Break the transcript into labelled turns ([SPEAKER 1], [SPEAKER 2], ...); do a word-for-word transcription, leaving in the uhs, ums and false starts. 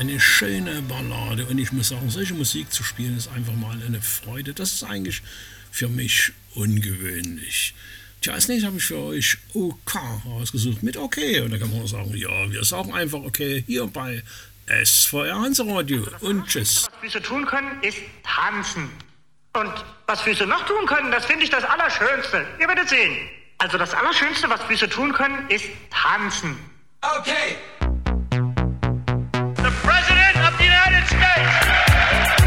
[SPEAKER 1] eine schöne Ballade. Und ich muss sagen, solche Musik zu spielen ist einfach mal eine Freude. Das ist eigentlich für mich ungewöhnlich. Tja, als nächstes habe ich für euch OK ausgesucht mit OK. Und da kann man auch sagen, ja, wir sagen einfach OK hier bei S V R Hanseradio. Und tschüss.
[SPEAKER 2] Was Füße tun können, ist tanzen. Und was Füße noch tun können, das finde ich das Allerschönste. Ihr werdet sehen. Also das Allerschönste, was Füße tun können, ist tanzen.
[SPEAKER 3] Okay.